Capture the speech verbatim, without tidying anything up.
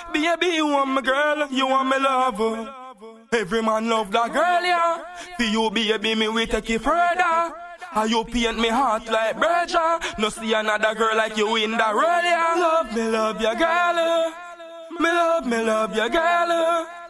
Baby, you want my girl, you want me lover. Every man love that girl, yeah. For you, baby, me we take it further. And you paint me heart like Berger. No see another girl like you in the road, yeah. Love me, love your girl. Me love, me love your girl.